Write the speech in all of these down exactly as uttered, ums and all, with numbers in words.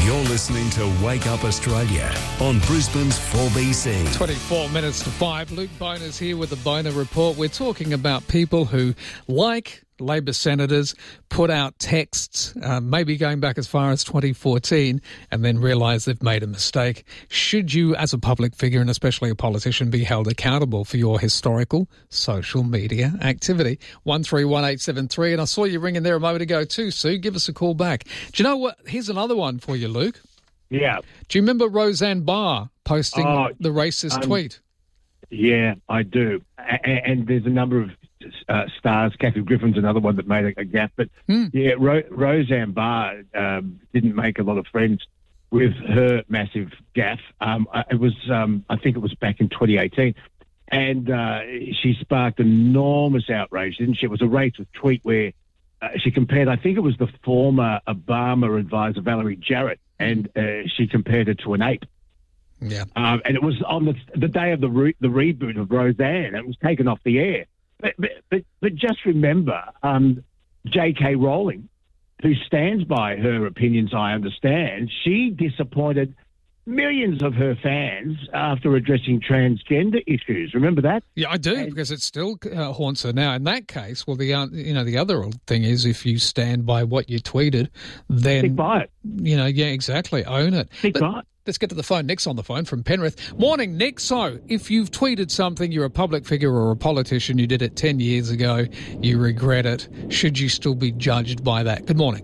You're listening to Wake Up Australia on Brisbane's four B C. twenty-four minutes to five. Luke Boner's here with the Boner Report. We're talking about people who, like Labor senators, put out texts, uh, maybe going back as far as twenty fourteen, and then realise they've made a mistake. Should you, as a public figure and especially a politician, be held accountable for your historical social media activity? one three one eight seven three. And I saw you ringing there a moment ago too, Sue. Give us a call back. Do you know what? Here's another one for you, Luke. Yeah. Do you remember Roseanne Barr posting oh, the racist um, tweet? Yeah, I do. And, and there's a number of uh, stars. Kathy Griffin's another one that made a, a gaffe. But, Hmm. yeah, Ro- Roseanne Barr um, didn't make a lot of friends with her massive gaffe. Um, it was, um, I think it was back in twenty eighteen. And uh, she sparked enormous outrage, didn't she? It was a racist tweet where uh, she compared, I think it was the former Obama advisor, Valerie Jarrett, and uh, she compared her to an ape. Yeah. Um, and it was on the, the day of the re- the reboot of Roseanne. It was taken off the air. But but but, but just remember, um, J K Rowling, who stands by her opinions, I understand, she disappointed millions of her fans after addressing transgender issues. Remember that? Yeah, I do, And- because it still uh, haunts her now. In that case, well, the uh, you know the other thing is if you stand by what you tweeted, then Stick by it. you know, yeah, exactly, own it. Stick But by it. let's get to the phone. Nick's on the phone from Penrith. Morning, Nick. So, if you've tweeted something, you're a public figure or a politician, you did it ten years ago, you regret it. Should you still be judged by that? Good morning.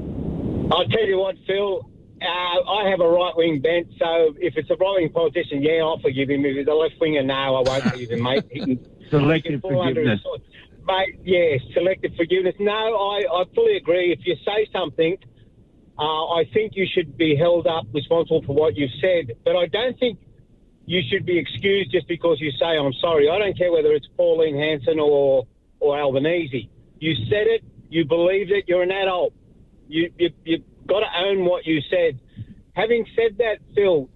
I'll tell you what, Phil. Uh, I have a right-wing bent, so if it's a right-wing politician, yeah, I'll forgive him. If it's a left-winger, no, I won't forgive him, mate. He can, he Selective can fall under his forgiveness. sword. Mate, yeah, selective forgiveness. No, I, I fully agree. If you say something, uh, I think you should be held up responsible for what you've said, but I don't think you should be excused just because you say, I'm sorry. I don't care whether it's Pauline Hanson or, or Albanese. You said it, you believed it, you're an adult. You, you, you've got to own what you said. Having said that, Phil,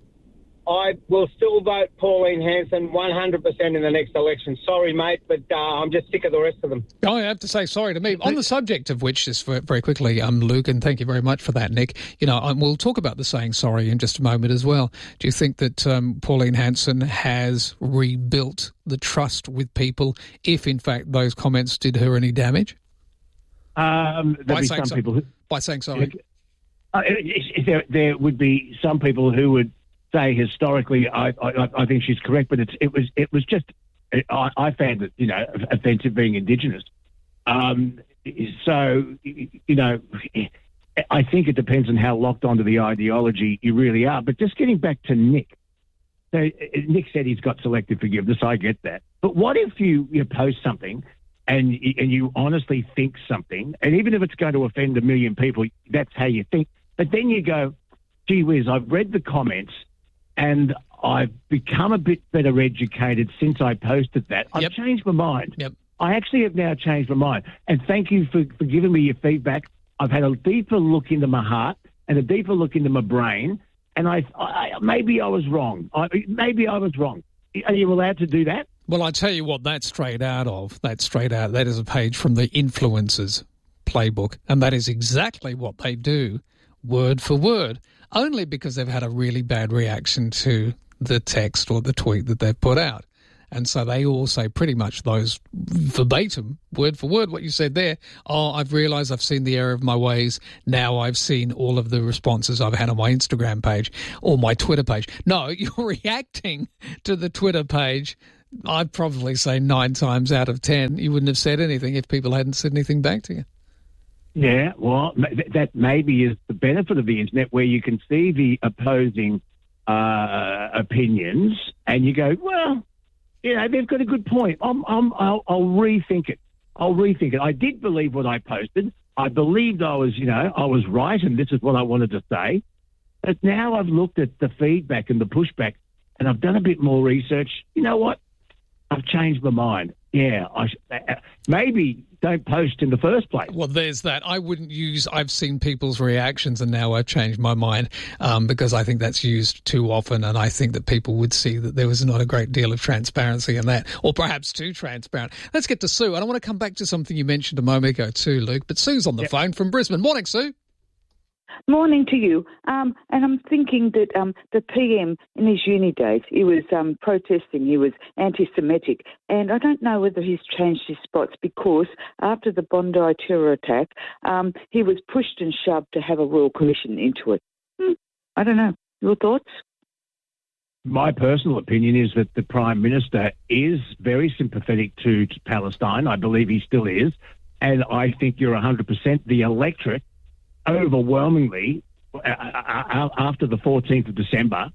I will still vote Pauline Hanson one hundred percent in the next election. Sorry, mate, but uh, I'm just sick of the rest of them. I have to say sorry to me. On the subject of which, just very, very quickly, um, Luke, and thank you very much for that, Nick. You know, um, we'll talk about the saying sorry in just a moment as well. Do you think that um, Pauline Hanson has rebuilt the trust with people if, in fact, those comments did her any damage? Um, By there'll be saying some so- people who... By saying sorry. Uh, it- it- there, there would be some people who would say historically, I, I, I think she's correct, but it's, it was it was just I, I found it, you know, offensive being Indigenous. Um, so you know, I think it depends on how locked onto the ideology you really are. But just getting back to Nick, so Nick said he's got selective forgiveness. I get that, but what if you you post something? And, and you honestly think something, and even if it's going to offend a million people, that's how you think. But then you go, gee whiz, I've read the comments and I've become a bit better educated since I posted that. I've Yep. changed my mind. Yep. I actually have now changed my mind. And thank you for, for giving me your feedback. I've had a deeper look into my heart and a deeper look into my brain. And I, I maybe I was wrong. I, maybe I was wrong. Are you allowed to do that? Well, I tell you what, that's straight out of. That's straight out. That is a page from the Influencers playbook. And that is exactly what they do, word for word, only because they've had a really bad reaction to the text or the tweet that they've put out. And so they all say pretty much those verbatim, word for word, what you said there. Oh, I've realised I've seen the error of my ways. Now I've seen all of the responses I've had on my Instagram page or my Twitter page. No, you're reacting to the Twitter page. I'd probably say nine times out of ten, you wouldn't have said anything if people hadn't said anything back to you. Yeah, well, that maybe is the benefit of the internet, where you can see the opposing uh, opinions and you go, well, you know, they've got a good point. I'm, I'm, I'll, I'll rethink it. I'll rethink it. I did believe what I posted. I believed I was, you know, I was right and this is what I wanted to say. But now I've looked at the feedback and the pushback and I've done a bit more research. You know what? I've changed my mind. Yeah, I sh- uh, maybe don't post in the first place. Well, there's that. I wouldn't use, I've seen people's reactions and now I've changed my mind um, because I think that's used too often, and I think that people would see that there was not a great deal of transparency in that, or perhaps too transparent. Let's get to Sue, and I want to come back to something you mentioned a moment ago too, Luke, but Sue's on the Yep. phone from Brisbane. Morning, Sue. Morning to you. Um, and I'm thinking that um, the P M in his uni days, he was um, protesting, he was anti-Semitic. And I don't know whether he's changed his spots because after the Bondi terror attack, um, he was pushed and shoved to have a royal commission into it. Hmm, I don't know. Your thoughts? My personal opinion is that the Prime Minister is very sympathetic to, to Palestine. I believe he still is. And I think you're one hundred percent the electorate overwhelmingly uh, uh, after the fourteenth of December,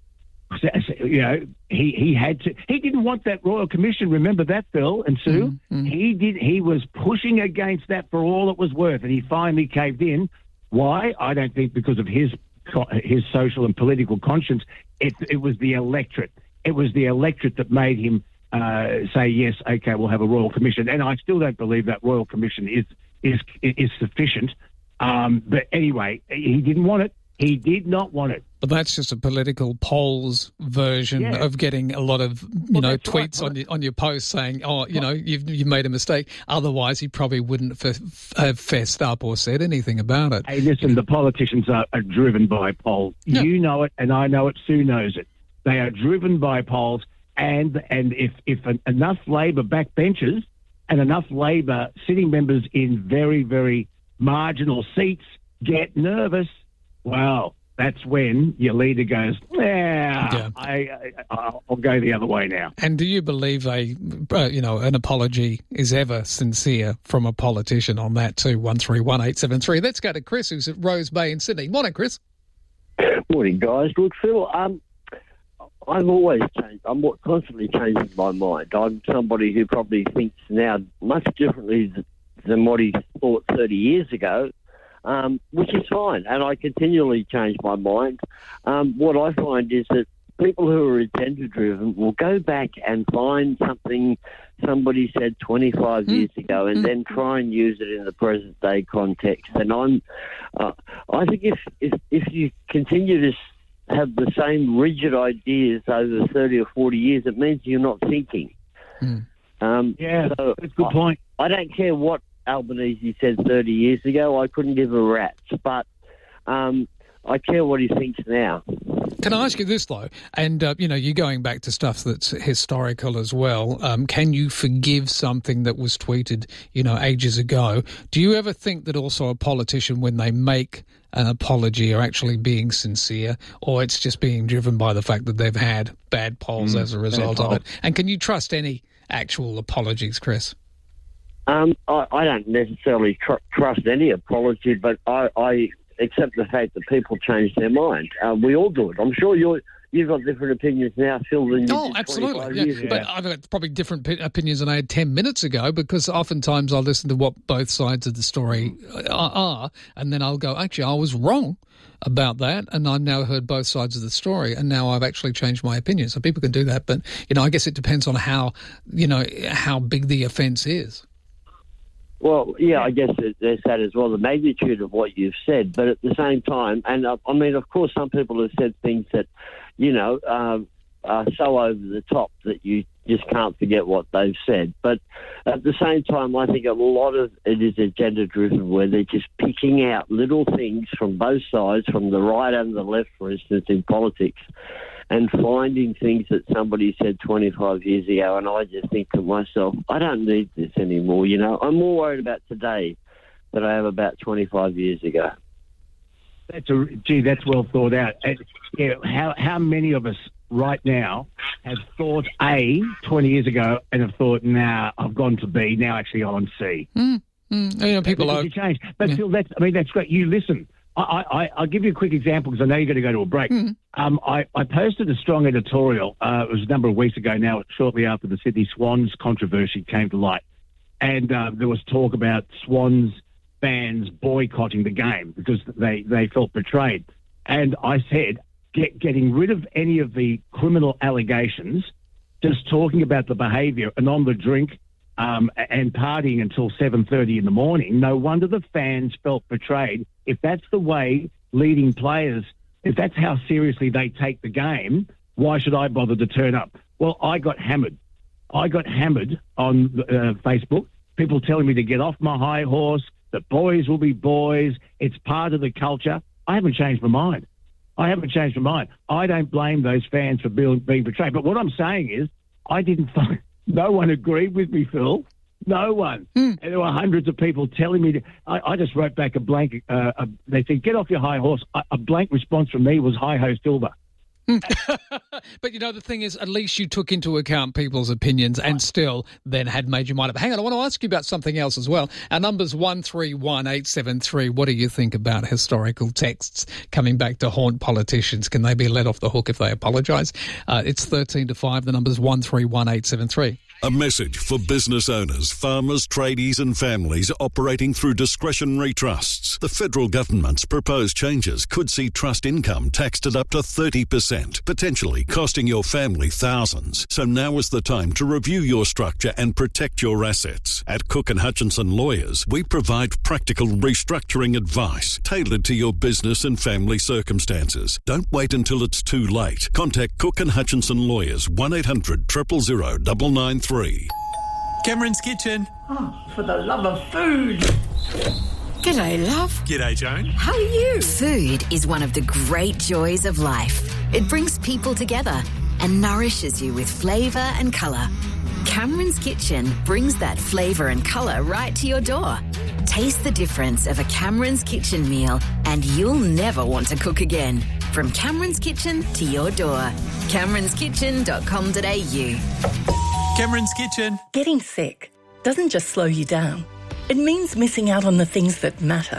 you know, he, he had to, he didn't want that Royal Commission. Remember that, Phil and Sue? Mm-hmm. He did. He was pushing against that for all it was worth, and he finally caved in. Why? I don't think because of his his social and political conscience. It, it was the electorate. It was the electorate that made him uh, say, yes, okay, we'll have a Royal Commission. And I still don't believe that Royal Commission is is is sufficient. Um, but anyway, he didn't want it. He did not want it. But that's just a political polls version yeah. of getting a lot of, you well, know, tweets right. on your on your post saying, oh, you well, know, you've you've made a mistake. Otherwise, he probably wouldn't f- have fessed up or said anything about it. Hey, listen, the politicians are, are driven by polls. Yeah. You know it, and I know it. Sue knows it. They are driven by polls, and and if if an, enough Labor backbenchers and enough Labor sitting members in very very marginal seats get nervous, well, that's when your leader goes, yeah, yeah. I, I, I'll go the other way now. And do you believe a, uh, you know, an apology is ever sincere from a politician on that too? one three one eight seven three. Let's go to Chris, who's at Rose Bay in Sydney. Morning, Chris. Morning, guys. Look, Phil, um, I've always changed. I'm constantly changing my mind. I'm somebody who probably thinks now much differently than what he thought thirty years ago, um, which is fine. And I continually change my mind. Um, what I find is that people who are agenda-driven will go back and find something somebody said twenty-five mm. years ago and mm. then try and use it in the present-day context. And I'm, uh, I think if, if if you continue to have the same rigid ideas over thirty or forty years, it means you're not thinking. Mm. Um, yeah, so that's a good I, point. I don't care what Albanese said thirty years ago. I couldn't give a rat's, but um, I care what he thinks now. Can I ask you this, though? And, uh, you know, you're going back to stuff that's historical as well. Um, can you forgive something that was tweeted, you know, ages ago? Do you ever think that also a politician, when they make an apology, are actually being sincere, or it's just being driven by the fact that they've had bad polls mm, as a result of it? And can you trust any actual apologies, Chris? Um, I, I don't necessarily tr- trust any apology, but I, I accept the fact that people change their mind. Uh, we all do it. I'm sure you're, you've got different opinions now, Phil, than you oh, did absolutely. twenty-five Yeah. years ago. But I've got probably different p- opinions than I had ten minutes ago, because oftentimes I'll listen to what both sides of the story are, are and then I'll go, actually, I was wrong about that, and I've now heard both sides of the story, and now I've actually changed my opinion. So people can do that, but, you know, I guess it depends on how, you know, how big the offence is. Well, yeah, I guess there's that as well, the magnitude of what you've said. But at the same time, and uh, I mean, of course, some people have said things that, you know, uh, are so over the top that you just can't forget what they've said. But at the same time, I think a lot of it is agenda-driven, where they're just picking out little things from both sides, from the right and the left, for instance, in politics, and finding things that somebody said twenty-five years ago, and I just think to myself, I don't need this anymore, you know. I'm more worried about today than I am about twenty-five years ago. That's a, gee, that's well thought out. And, yeah, how how many of us right now have thought A twenty years ago and have thought, nah, I've gone to B, now actually I'm on C. Mm, mm, you know, people are... change. But yeah. still, that's, I mean, that's great. You listen. I, I, I'll give you a quick example because I know you're going to go to a break. Mm. Um, I, I posted a strong editorial. Uh, it was a number of weeks ago now, shortly after the Sydney Swans controversy came to light. And uh, there was talk about Swans fans boycotting the game because they, they felt betrayed. And I said, get, getting rid of any of the criminal allegations, just talking about the behaviour and on the drink um, and partying until seven thirty in the morning, no wonder the fans felt betrayed. If that's the way leading players, if that's how seriously they take the game, why should I bother to turn up? Well, I got hammered. I got hammered on uh, Facebook. People telling me to get off my high horse, that boys will be boys. It's part of the culture. I haven't changed my mind. I haven't changed my mind. I don't blame those fans for being, being betrayed. But what I'm saying is, I didn't find no one agreed with me, Phil. No one. Mm. And there were hundreds of people telling me. To, I, I just wrote back a blank. Uh, a, they said, "Get off your high horse." A, a blank response from me was, "Hi ho, Silver." But, you know, the thing is, at least you took into account people's opinions and still then had made your mind up. Hang on, I want to ask you about something else as well. Our number's one three one eight seven three. What do you think about historical texts coming back to haunt politicians? Can they be let off the hook if they apologise? Uh, it's thirteen to five. The number's one three one eight seven three. A message for business owners, farmers, tradies and families operating through discretionary trusts. The federal government's proposed changes could see trust income taxed at up to thirty percent, potentially costing your family thousands. So now is the time to review your structure and protect your assets. At Cook and Hutchinson Lawyers, we provide practical restructuring advice tailored to your business and family circumstances. Don't wait until it's too late. Contact Cook and Hutchinson Lawyers, one eight hundred, zero zero zero, nine nine three. Cameron's Kitchen. Oh, for the love of food. G'day, love. G'day, Joan. How are you? Food is one of the great joys of life. It brings people together and nourishes you with flavour and colour. Cameron's Kitchen brings that flavour and colour right to your door. Taste the difference of a Cameron's Kitchen meal and you'll never want to cook again. From Cameron's Kitchen to your door. camerons kitchen dot com dot a u. Cameron's Kitchen. Getting sick doesn't just slow you down. It means missing out on the things that matter.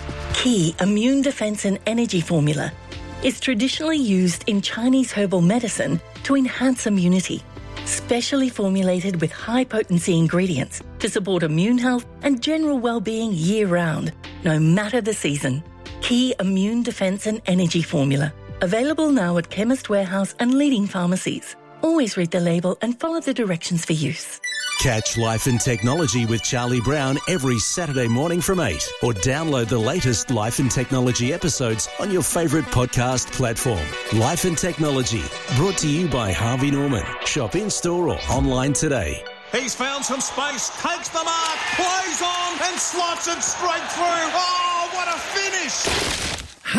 Key Immune Defense and Energy Formula is traditionally used in Chinese herbal medicine to enhance immunity. Specially formulated with high-potency ingredients to support immune health and general well-being year-round, no matter the season. Key Immune Defense and Energy Formula. Available now at Chemist Warehouse and leading pharmacies. Always read the label and follow the directions for use. Catch Life and Technology with Charlie Brown every Saturday morning from eight, or download the latest Life and Technology episodes on your favourite podcast platform. Life and Technology, brought to you by Harvey Norman. Shop in-store or online today. He's found some space, takes the mark, plays on and slots it straight through. Oh, what a finish!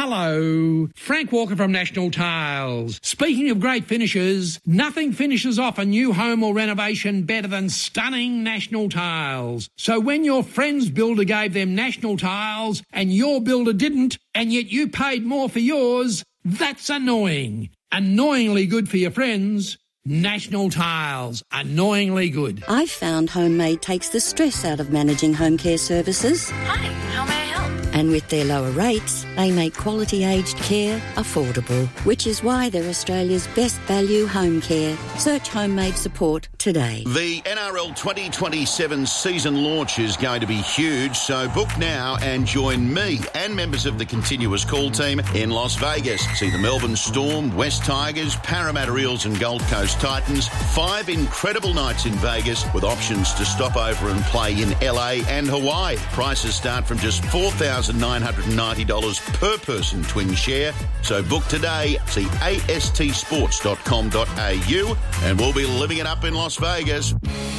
Hello, Frank Walker from National Tiles. Speaking of great finishes, nothing finishes off a new home or renovation better than stunning National Tiles. So when your friend's builder gave them National Tiles and your builder didn't, and yet you paid more for yours, that's annoying. Annoyingly good for your friends. National Tiles. Annoyingly good. I've found Homemade takes the stress out of managing home care services. Hi, how may I help? And with their lower rates, they make quality aged care affordable, which is why they're Australia's best value home care. Search Homemade support today. The N R L twenty twenty-seven season launch is going to be huge, so book now and join me and members of the Continuous Call team in Las Vegas. See the Melbourne Storm, West Tigers, Parramatta Eels and Gold Coast Titans. Five incredible nights in Vegas with options to stop over and play in L A and Hawaii. Prices start from just four thousand nine hundred ninety dollars per person twin share. So book today. See A S T sports dot com dot a u and we'll be living it up in Las Vegas.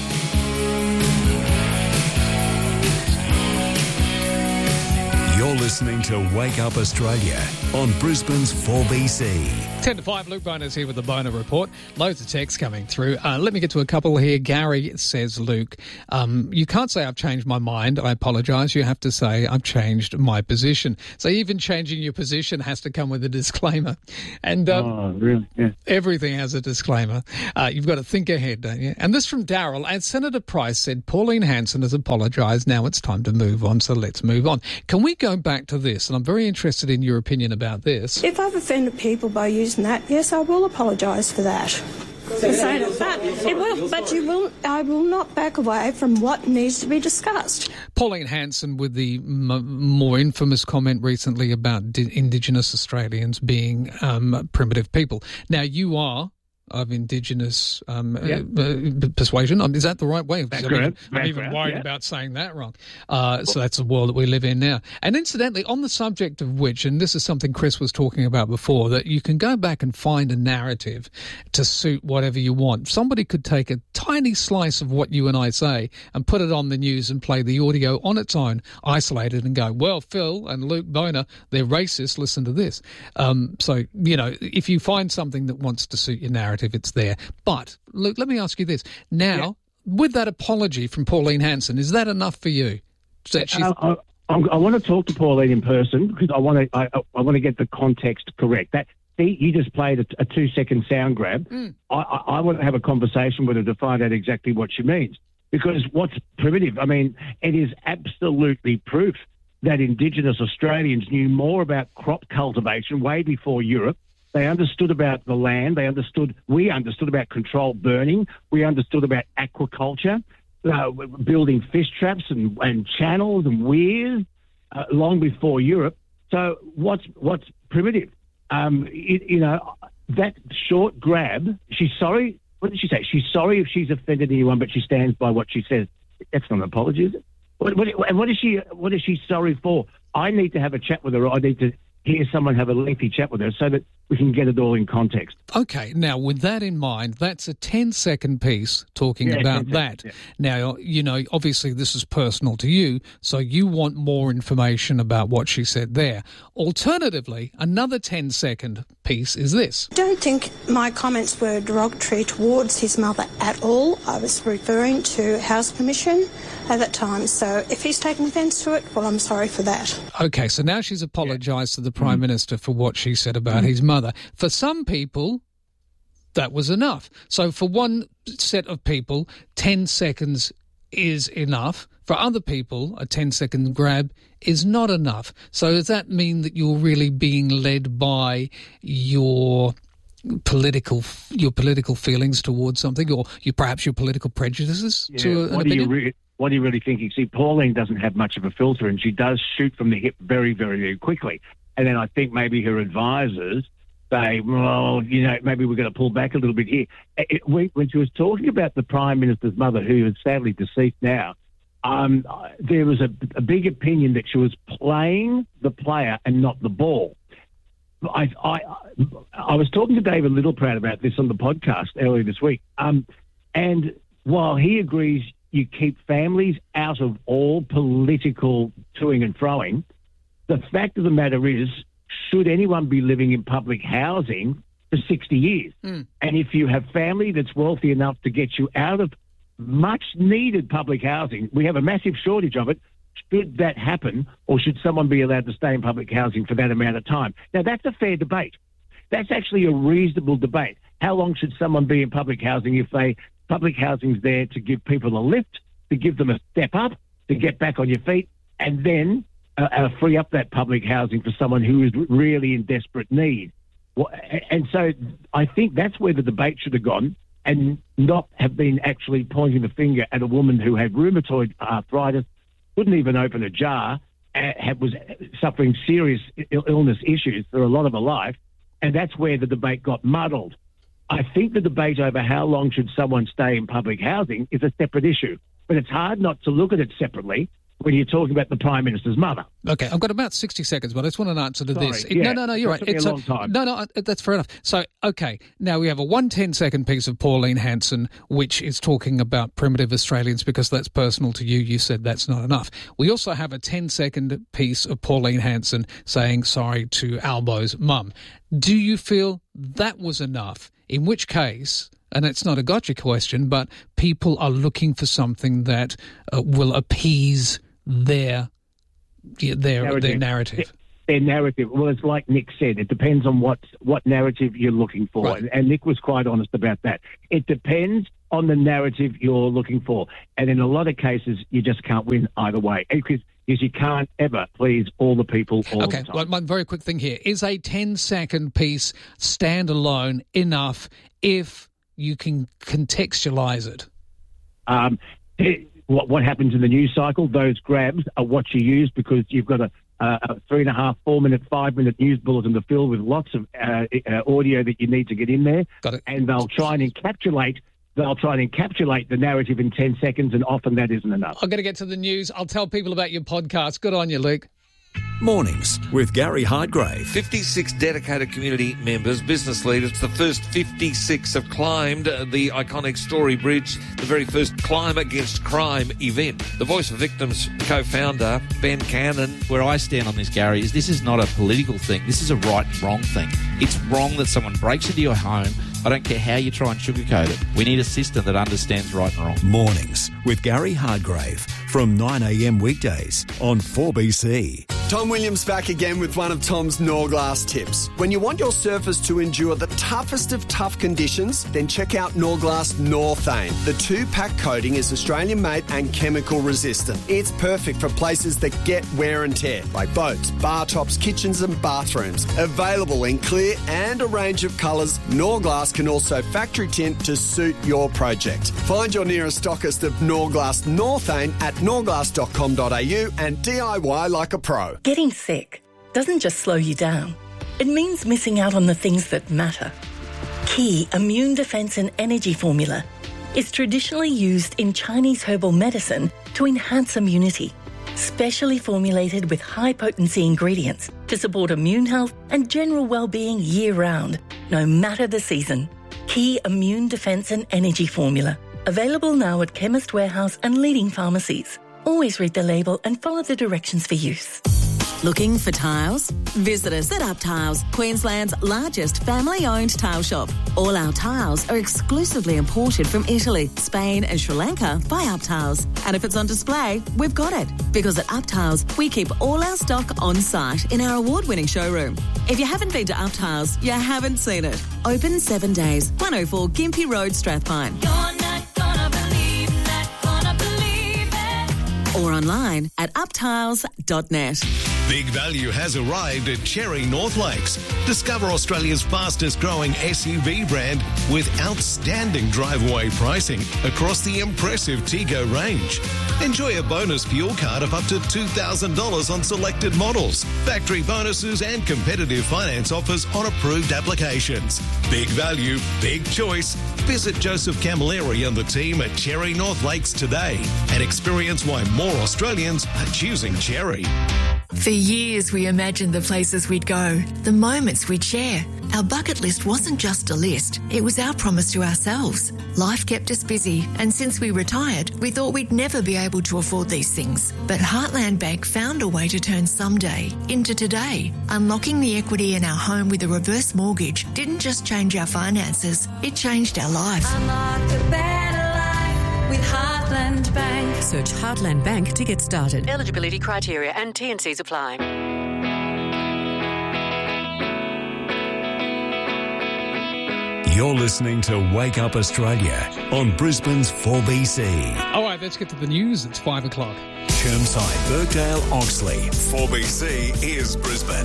You're listening to Wake Up Australia on Brisbane's four B C. ten to five, Luke Boners here with the Boner Report. Loads of texts coming through. Uh, let me get to a couple here. Gary says, Luke, um, you can't say I've changed my mind. I apologise. You have to say I've changed my position. So even changing your position has to come with a disclaimer. And um, oh, really? Yeah. Everything has a disclaimer. Uh, you've got to think ahead, don't you? And this from Daryl. And Senator Price said, Pauline Hanson has apologised. Now it's time to move on. So let's move on. Can we go back to this? And I'm very interested in your opinion about this. If I've offended people by using that, yes, I will apologise for that. For saying it. But, it will, but you will, I will not back away from what needs to be discussed. Pauline Hanson with the m- more infamous comment recently about di- Indigenous Australians being um, primitive people. Now, you are of Indigenous um, Yeah. uh, uh, persuasion. Um, is that the right way? I'm Background. even, I'm even Background, worried yeah. about saying that wrong. Uh, so that's the world that we live in now. And incidentally, on the subject of which, and this is something Chris was talking about before, that you can go back and find a narrative to suit whatever you want. Somebody could take a tiny slice of what you and I say and put it on the news and play the audio on its own, isolated, and go, well, Phil and Luke Boner, they're racist, listen to this. Um, so, you know, if you find something that wants to suit your narrative, it's there. But, Luke, let me ask you this. Now, yeah. with that apology from Pauline Hanson, is that enough for you? So she's... uh, I, I, I want to talk to Pauline in person because I want to I, I want to get the context correct. That see, you just played a, a two-second sound grab. Mm. I, I, I want to have a conversation with her to find out exactly what she means. Because what's primitive? I mean, it is absolutely proof that Indigenous Australians knew more about crop cultivation way before Europe. They understood about the land. They understood, we understood about controlled burning. We understood about aquaculture, uh, building fish traps and, and channels and weirs uh, long before Europe. So what's what's primitive? Um, it, you know, that short grab, she's sorry. What did she say? She's sorry if she's offended anyone, but she stands by what she says. That's not an apology, is it? What, what, what is she? What is she sorry for? I need to have a chat with her. I need to hear someone have a lengthy chat with her so that we can get it all in context. Okay, now with that in mind, that's a ten-second piece talking yeah, about that. Yeah. Now, you know, obviously this is personal to you, so you want more information about what she said there. Alternatively, another ten-second piece is this. I don't think my comments were derogatory towards his mother at all. I was referring to House Permission at that time, so if he's taken offence to it, well, I'm sorry for that. Okay, so now she's apologised yeah. to the Prime mm. Minister for what she said about mm. his mother. For some people, that was enough. So for one set of people, ten seconds is enough. For other people, a ten-second grab is not enough. So does that mean that you're really being led by your political your political feelings towards something, or you perhaps your political prejudices yeah. to an what opinion? Do you re- what are you really thinking? See, Pauline doesn't have much of a filter, and she does shoot from the hip very, very, very quickly. And then I think maybe her advisors say, well, you know, maybe we're going to pull back a little bit here. It, when, when she was talking about the Prime Minister's mother, who is sadly deceased now, um, there was a, a big opinion that she was playing the player and not the ball. I, I, I was talking to David Littleproud about this on the podcast earlier this week, um, and while he agrees you keep families out of all political toing and froing, the fact of the matter is, should anyone be living in public housing for sixty years? Mm. And if you have family that's wealthy enough to get you out of much-needed public housing, we have a massive shortage of it, should that happen, or should someone be allowed to stay in public housing for that amount of time? Now, that's a fair debate. That's actually a reasonable debate. How long should someone be in public housing if they public housing's there to give people a lift, to give them a step up, to get back on your feet, and then uh, uh, free up that public housing for someone who is really in desperate need? Well, and so I think that's where the debate should have gone, and not have been actually pointing the finger at a woman who had rheumatoid arthritis, couldn't even open a jar, uh, was suffering serious illness issues for a lot of her life, and that's where the debate got muddled. I think the debate over how long should someone stay in public housing is a separate issue, but it's hard not to look at it separately when you're talking about the Prime Minister's mother. Okay, I've got about sixty seconds, but I just want an answer to Sorry, this. It, yeah, no, no, no, you're right. It's a long time. No, no, that's fair enough. So, okay, now we have a one ten-second piece of Pauline Hanson, which is talking about primitive Australians because that's personal to you. You said that's not enough. We also have a ten-second piece of Pauline Hanson saying sorry to Albo's mum. Do you feel that was enough? In which case, and it's not a gotcha question, but people are looking for something that uh, will appease their their narrative. their narrative. Their narrative. Well, it's like Nick said. It depends on what what narrative you're looking for, right. and, and Nick was quite honest about that. It depends on the narrative you're looking for, and in a lot of cases, you just can't win either way because you can't ever please all the people all okay, the time. Well, one very quick thing here. Is a ten-second piece standalone enough if you can contextualise it? Um, it, what, what happens in the news cycle, those grabs are what you use because you've got a, uh, a three and a half, four minute, five minute news bulletin to fill with lots of uh, uh, audio that you need to get in there. Got it. And they'll try and encapsulate They'll try and encapsulate the narrative in ten seconds, and often that isn't enough. I've got to get to the news. I'll tell people about your podcast. Good on you, Luke. Mornings with Gary Hardgrave. fifty-six dedicated community members, business leaders. The first fifty-six have climbed the iconic Story Bridge, the very first Climb Against Crime event. The Voice of Victims co-founder, Ben Cannon. Where I stand on this, Gary, is this is not a political thing. This is a right and wrong thing. It's wrong that someone breaks into your home. I don't care how you try and sugarcoat it. We need a system that understands right and wrong. Mornings with Gary Hardgrave from nine a.m. weekdays on four B C. Tom Williams back again with one of Tom's Norglass tips. When you want your surface to endure the toughest of tough conditions, then check out Norglass Northane. The two-pack coating is Australian-made and chemical resistant. It's perfect for places that get wear and tear, like boats, bar tops, kitchens and bathrooms. Available in clear and a range of colours, Norglass can also factory tint to suit your project. Find your nearest stockist of Norglass Northane at norglass dot com dot a u and D I Y like a pro. Getting sick doesn't just slow you down. It means missing out on the things that matter. Key Immune Defense and Energy Formula is traditionally used in Chinese herbal medicine to enhance immunity, specially formulated with high-potency ingredients to support immune health and general well-being year-round, no matter the season. Key Immune Defense and Energy Formula. Available now at Chemist Warehouse and leading pharmacies. Always read the label and follow the directions for use. Looking for tiles? Visit us at Up Tiles, Queensland's largest family-owned tile shop. All our tiles are exclusively imported from Italy, Spain and Sri Lanka by Up Tiles. And if it's on display, we've got it. Because at Up Tiles, we keep all our stock on site in our award-winning showroom. If you haven't been to Up Tiles, you haven't seen it. Open seven days, one oh four Gympie Road, Strathpine. You're not gonna believe, not gonna believe it. Or online at up tiles dot net. Big Value has arrived at Cherry North Lakes. Discover Australia's fastest growing S U V brand with outstanding drive-away pricing across the impressive Tego range. Enjoy a bonus fuel card of up to two thousand dollars on selected models, factory bonuses and competitive finance offers on approved applications. Big value, big choice. Visit Joseph Camilleri and the team at Cherry North Lakes today and experience why more Australians are choosing Cherry. For years, we imagined the places we'd go, the moments we'd share. Our bucket list wasn't just a list, it was our promise to ourselves. Life kept us busy, and since we retired, we thought we'd never be able to afford these things. But Heartland Bank found a way to turn someday into today. Unlocking the equity in our home with a reverse mortgage didn't just change our finances, it changed our life. Unlock a better life with Heartland Bank. Search Heartland Bank to get started. Eligibility criteria and T and Cs apply. You're listening to Wake Up Australia on Brisbane's four B C. All right, let's get to the news. It's five o'clock. Chermside, Birkdale, Oxley. four B C is Brisbane.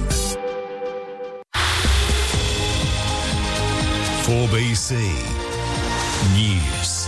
four B C News.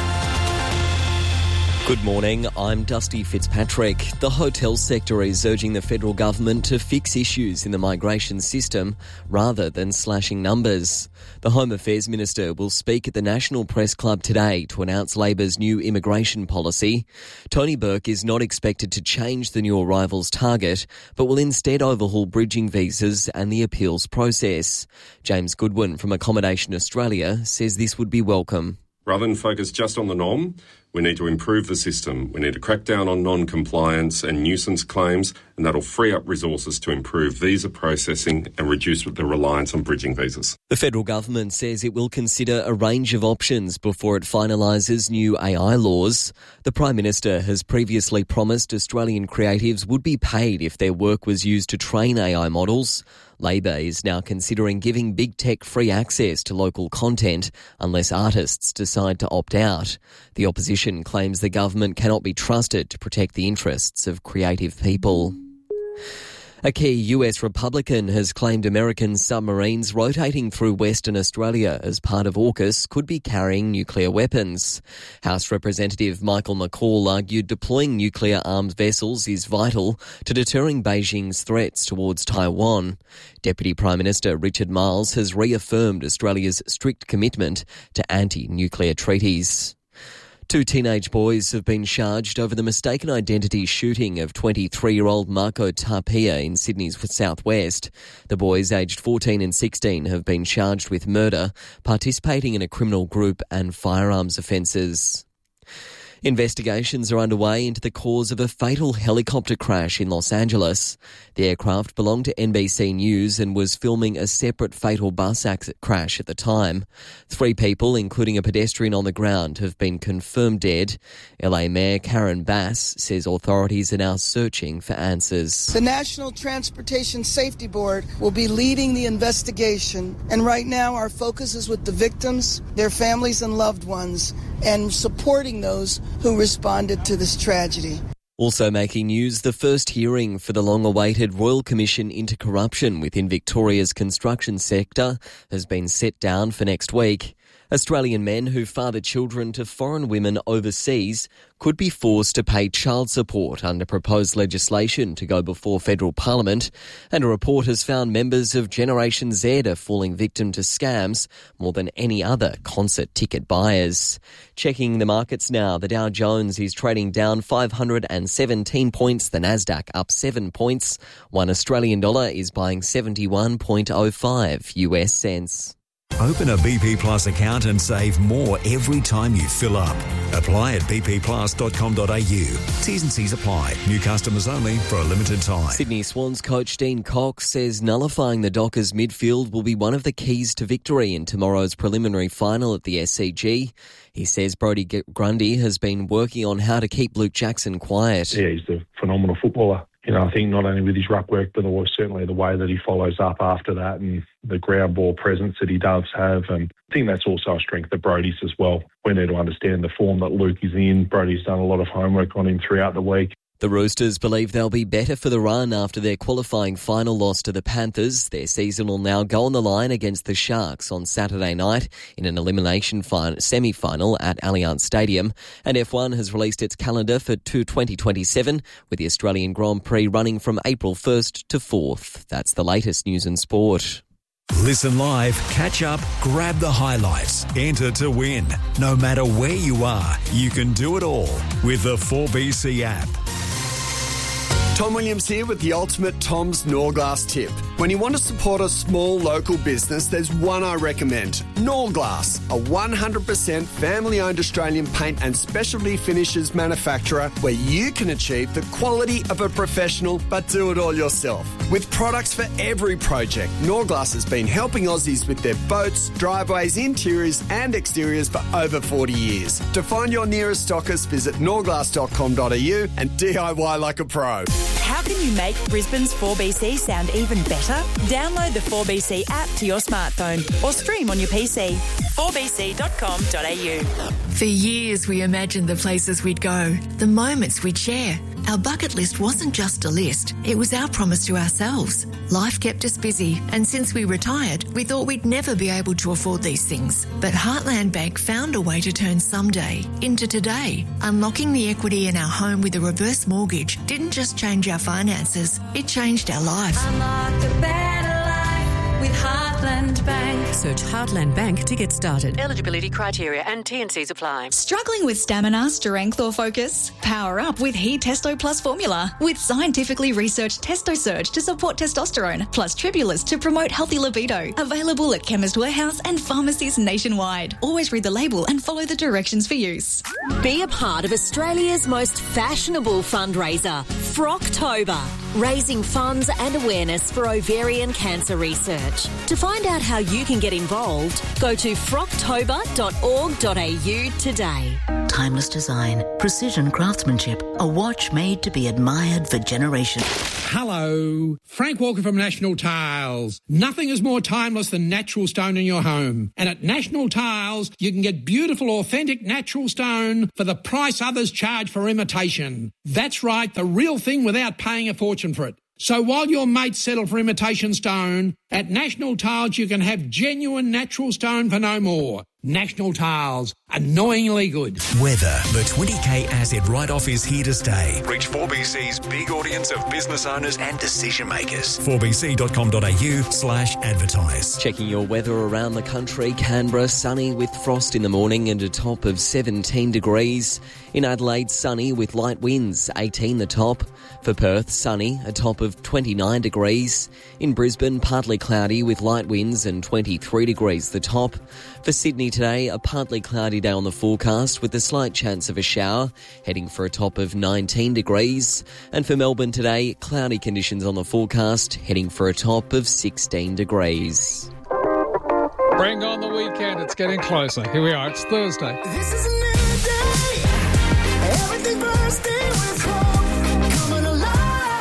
Good morning, I'm Dusty Fitzpatrick. The hotel sector is urging the federal government to fix issues in the migration system rather than slashing numbers. The Home Affairs Minister will speak at the National Press Club today to announce Labor's new immigration policy. Tony Burke is not expected to change the new arrivals target, but will instead overhaul bridging visas and the appeals process. James Goodwin from Accommodation Australia says this would be welcome. Rather than focus just on the norm, we need to improve the system. We need to crack down on non-compliance and nuisance claims, and that'll free up resources to improve visa processing and reduce the reliance on bridging visas. The federal government says it will consider a range of options before it finalises new A I laws. The Prime Minister has previously promised Australian creatives would be paid if their work was used to train A I models. Labor is now considering giving big tech free access to local content unless artists decide to opt out. The opposition claims the government cannot be trusted to protect the interests of creative people. A key U S Republican has claimed American submarines rotating through Western Australia as part of AUKUS could be carrying nuclear weapons. House Representative Michael McCall argued deploying nuclear-armed vessels is vital to deterring Beijing's threats towards Taiwan. Deputy Prime Minister Richard Marles has reaffirmed Australia's strict commitment to anti-nuclear treaties. Two teenage boys have been charged over the mistaken identity shooting of twenty-three-year-old Marco Tapia in Sydney's southwest. The boys, aged fourteen and sixteen, have been charged with murder, participating in a criminal group and firearms offences. Investigations are underway into the cause of a fatal helicopter crash in Los Angeles. The aircraft belonged to N B C News and was filming a separate fatal bus crash at the time. Three people, including a pedestrian on the ground, have been confirmed dead. L A Mayor Karen Bass says authorities are now searching for answers. The National Transportation Safety Board will be leading the investigation, and right now our focus is with the victims, their families and loved ones, and supporting those who responded to this tragedy. Also making news, the first hearing for the long-awaited Royal Commission into Corruption within Victoria's construction sector has been set down for next week. Australian men who father children to foreign women overseas could be forced to pay child support under proposed legislation to go before federal parliament, and a report has found members of Generation Z are falling victim to scams more than any other concert ticket buyers. Checking the markets now, the Dow Jones is trading down five hundred seventeen points, the Nasdaq up seven points. One Australian dollar is buying seventy-one point oh five U S cents. Open a B P Plus account and save more every time you fill up. Apply at b p plus dot com dot a u. T's and C's apply. New customers only for a limited time. Sydney Swans coach Dean Cox says nullifying the Dockers midfield will be one of the keys to victory in tomorrow's preliminary final at the S C G. He says Brodie Grundy has been working on how to keep Luke Jackson quiet. Yeah, he's a phenomenal footballer. You know, I think not only with his ruck work, but certainly the way that he follows up after that and the ground ball presence that he does have. And I think that's also a strength of Brodie's as well. We need to understand the form that Luke is in. Brodie's done a lot of homework on him throughout the week. The Roosters believe they'll be better for the run after their qualifying final loss to the Panthers. Their season will now go on the line against the Sharks on Saturday night in an elimination fin- semi-final at Allianz Stadium. And F one has released its calendar for twenty twenty-seven, with the Australian Grand Prix running from April first to fourth. That's the latest news in sport. Listen live, catch up, grab the highlights, enter to win. No matter where you are, you can do it all with the four B C app. Tom Williams here with the ultimate Tom's Norglass tip. When you want to support a small local business, there's one I recommend. Norglass, a one hundred percent family-owned Australian paint and specialty finishes manufacturer where you can achieve the quality of a professional but do it all yourself. With products for every project, Norglass has been helping Aussies with their boats, driveways, interiors and exteriors for over forty years. To find your nearest stockist, visit norglass dot com dot a u and D I Y like a pro. How can you make Brisbane's four B C sound even better? Download the four B C app to your smartphone or stream on your P C. four b c dot com dot a u. For years, we imagined the places we'd go, the moments we'd share. Our bucket list wasn't just a list, it was our promise to ourselves. Life kept us busy, and since we retired, we thought we'd never be able to afford these things. But Heartland Bank found a way to turn someday into today. Unlocking the equity in our home with a reverse mortgage didn't just change our finances, it changed our life. Unlock a better life with Heartland Bank. Search Heartland Bank to get started. Eligibility criteria and T and C's apply. Struggling with stamina, strength or focus? Power up with He Testo Plus formula. With scientifically researched Testo Surge to support testosterone, plus Tribulus to promote healthy libido. Available at Chemist Warehouse and pharmacies nationwide. Always read the label and follow the directions for use. Be a part of Australia's most fashionable fundraiser, Frocktober, raising funds and awareness for ovarian cancer research. To find out how you can get involved, go to frocktober dot org dot a u today. Timeless design, precision craftsmanship, a watch made to be admired for generations. Hello, Frank Walker from National Tiles. Nothing is more timeless than natural stone in your home. And at National Tiles, you can get beautiful, authentic natural stone for the price others charge for imitation. That's right, the real thing without paying a fortune for it. So while your mates settle for imitation stone, at National Tiles you can have genuine natural stone for no more. National Tiles, annoyingly good. Weather. The twenty K asset write-off is here to stay. Reach four B C's big audience of business owners and decision makers. four b c dot com dot a u slash advertise. Checking your weather around the country. Canberra, sunny with frost in the morning and a top of seventeen degrees. In Adelaide, sunny with light winds, eighteen the top. For Perth, sunny, a top of twenty-nine degrees. In Brisbane, partly cloudy with light winds and twenty-three degrees the top. For Sydney today, a partly cloudy day on the forecast with a slight chance of a shower, heading for a top of nineteen degrees. And for Melbourne today, cloudy conditions on the forecast, heading for a top of sixteen degrees. Bring on the weekend. It's getting closer. Here we are. It's Thursday. This is a new day. Everything bursting with hope. Coming alive.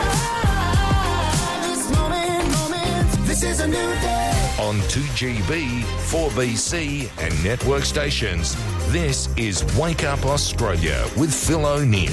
This moment, moment. This is a new day. On two G B, four B C and network stations, this is Wake Up Australia with Phil O'Neill.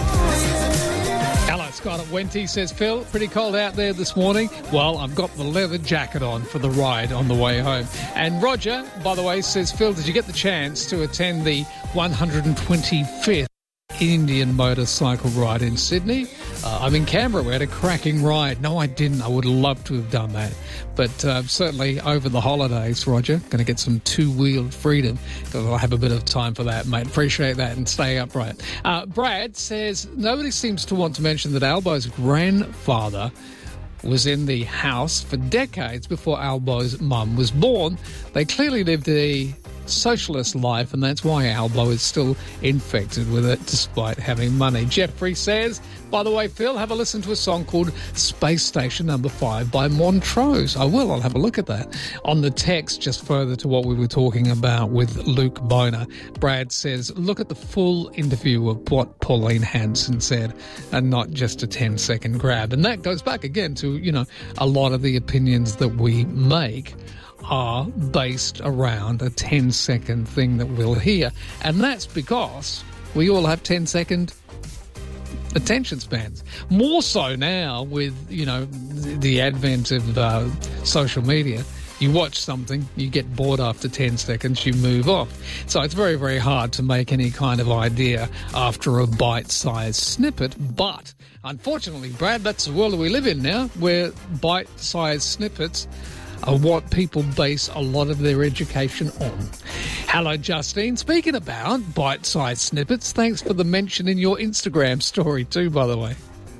Hello, Scott at Wenty says, Phil, pretty cold out there this morning. Well, I've got the leather jacket on for the ride on the way home. And Roger, by the way, says, Phil, did you get the chance to attend the one hundred twenty-fifth Indian motorcycle ride in Sydney? Uh, I'm in Canberra. We had a cracking ride. No, I didn't. I would love to have done that. But uh, certainly over the holidays, Roger, going to get some two-wheeled freedom because I'll have a bit of time for that, mate. Appreciate that and stay upright. Uh, Brad says, nobody seems to want to mention that Albo's grandfather was in the house for decades before Albo's mum was born. They clearly lived a socialist life, and that's why Albo is still infected with it despite having money. Jeffrey says, by the way, Phil, have a listen to a song called Space Station Number Five by Montrose. I will. I'll have a look at that. On the text, just further to what we were talking about with Luke Boner, Brad says, look at the full interview of what Pauline Hanson said and not just a ten-second grab. And that goes back again to, you know, a lot of the opinions that we make are based around a ten-second thing that we'll hear. And that's because we all have ten-second attention spans. More so now with, you know, the advent of uh, social media. You watch something, you get bored after ten seconds, you move off. So it's very, very hard to make any kind of idea after a bite-sized snippet. But unfortunately, Brad, that's the world that we live in now, where bite-sized snippets are what people base a lot of their education on. Hello, Justine. Speaking about bite-sized snippets, thanks for the mention in your Instagram story too, by the way.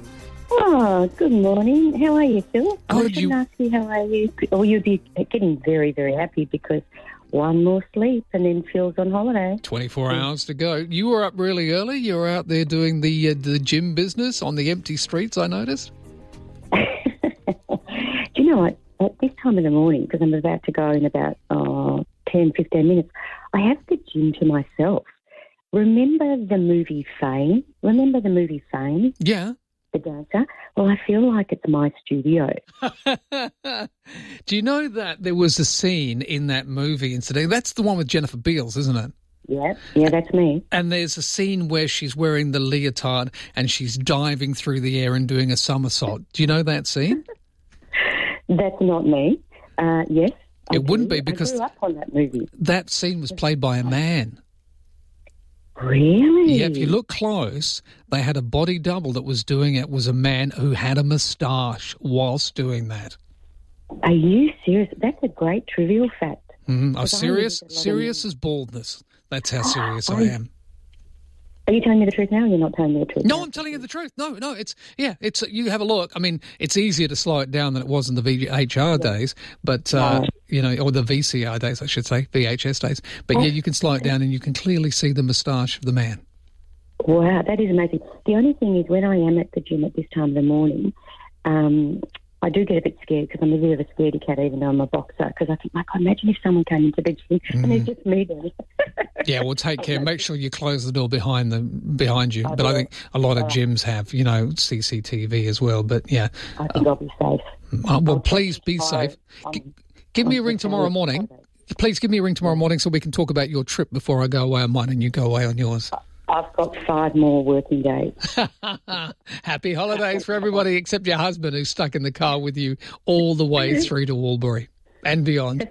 Oh, good morning. How are you, Phil? I Good, was you- going to ask you how are you. Oh, you'd be getting very, very happy because one more sleep and then Phil's on holiday. twenty-four hours to go. You were up really early. You were out there doing the uh, the gym business on the empty streets, I noticed. Do you know what? At this time of the morning, because I'm about to go in about uh, ten, fifteen minutes, I have the gym to myself. Remember the movie Fame? Remember the movie Fame? Yeah. The dancer? Well, I feel like it's my studio. Do you know that there was a scene in that movie incident? That's the one with Jennifer Beals, isn't it? Yeah, yeah, that's me. And there's a scene where she's wearing the leotard and she's diving through the air and doing a somersault. Do you know that scene? That's not me. Uh, yes. I It wouldn't do. be because I grew up on that movie. that scene was played by a man. Really? Yeah, if you look close, they had a body double that was doing it, was a man who had a moustache whilst doing that. Are you serious? That's a great trivial fact. Mm, oh, Because I serious? lived a lot of- Serious as baldness. That's how serious I I- am. Are you telling me the truth now or you're not telling me the truth? No, I'm telling you the truth. No, no, it's, yeah, it's, you have a look. I mean, it's easier to slow it down than it was in the V H R days, but, uh, you know, or the V C R days, I should say, V H S days. But yeah, you can slow it down and you can clearly see the moustache of the man. Wow, that is amazing. The only thing is when I am at the gym at this time of the morning, um, I do get a bit scared because I'm a bit of a scaredy cat even though I'm a boxer because I think, like, imagine if someone came into the gym and it's just me there. Yeah, well, take care. Make sure you close the door behind them, behind you. But I think a lot of gyms have, you know, C C T V as well. But yeah, I think I'll be safe. Uh, well, please be safe. G- give me a ring tomorrow morning. Please give me a ring tomorrow morning so we can talk about your trip before I go away on mine and you go away on yours. I've got five more working days. Happy holidays for everybody except your husband, who's stuck in the car with you all the way through to Albury and beyond.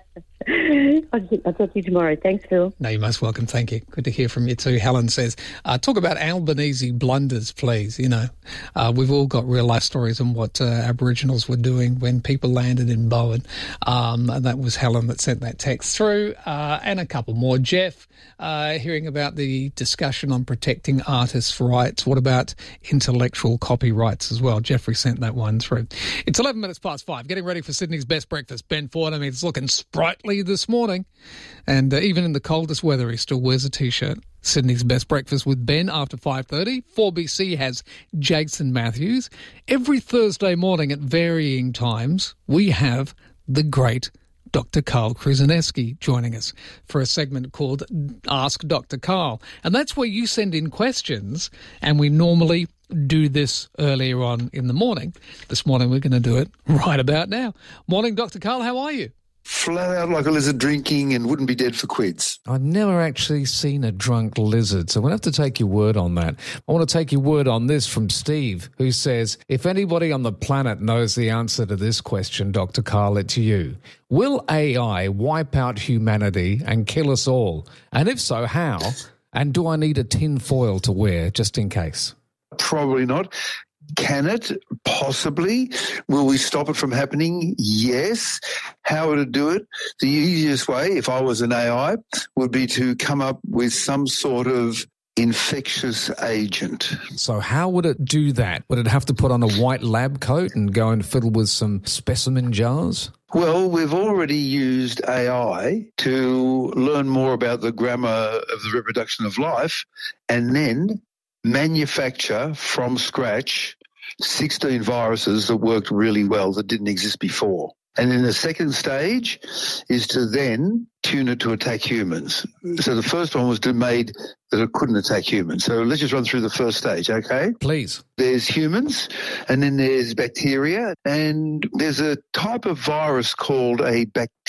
I'll, I'll talk to you tomorrow. Thanks, Phil. No, you're most welcome. Thank you. Good to hear from you too. Helen says, uh, talk about Albanese blunders, please. You know, uh, we've all got real life stories on what uh, Aboriginals were doing when people landed in Bowen. Um, and that was Helen that sent that text through. Uh, and a couple more. Jeff, uh, hearing about the discussion on protecting artists' rights. What about intellectual copyrights as well? Jeffrey sent that one through. It's eleven minutes past five. Getting ready for Sydney's best breakfast. Ben Ford, I mean, it's looking sprightly this morning, and uh, even in the coldest weather he still wears a t-shirt. Sydney's best breakfast with Ben after five thirty. four B C has Jason Matthews. Every Thursday morning at varying times we have the great Doctor Carl Krzyzewski joining us for a segment called Ask Doctor Carl, and that's where you send in questions, and we normally do this earlier on in the morning. This morning we're going to do it right about now. Morning, Doctor Carl, how are you? Flat out like a lizard drinking and wouldn't be dead for quids. I've never actually seen a drunk lizard, so we'll have to take your word on that. I want to take your word on this from Steve, who says, if anybody on the planet knows the answer to this question, Doctor Carl, it's you. Will A I wipe out humanity and kill us all? And if so, how? And do I need a tin foil to wear just in case? Probably not. Can it? Possibly. Will we stop it from happening? Yes. How would it do it? The easiest way, if I was an A I, would be to come up with some sort of infectious agent. So how would it do that? Would it have to put on a white lab coat and go and fiddle with some specimen jars? Well, we've already used A I to learn more about the grammar of the reproduction of life and then manufacture from scratch sixteen viruses that worked really well that didn't exist before. And then the second stage is to then tune it to attack humans. So the first one was to made that it couldn't attack humans. So let's just run through the first stage, okay? Please. There's humans, and then there's bacteria, and there's a type of virus called a